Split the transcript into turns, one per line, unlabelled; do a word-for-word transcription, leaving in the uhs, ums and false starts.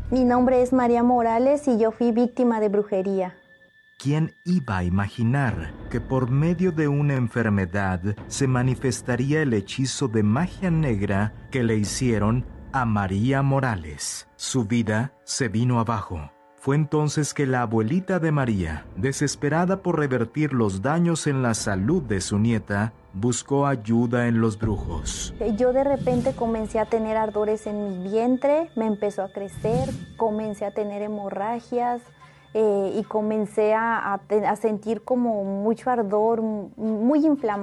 Mi nombre es María Morales y yo fui víctima de brujería.
¿Quién iba a imaginar que por medio de una enfermedad se manifestaría el hechizo de magia negra que le hicieron a María Morales? Su vida se vino abajo. Fue entonces que la abuelita de María, desesperada por revertir los daños en la salud de su nieta, buscó ayuda en los brujos.
Yo de repente comencé a tener ardores en mi vientre, me empezó a crecer, comencé a tener hemorragias eh, y comencé a, a, a sentir como mucho ardor, muy inflamado.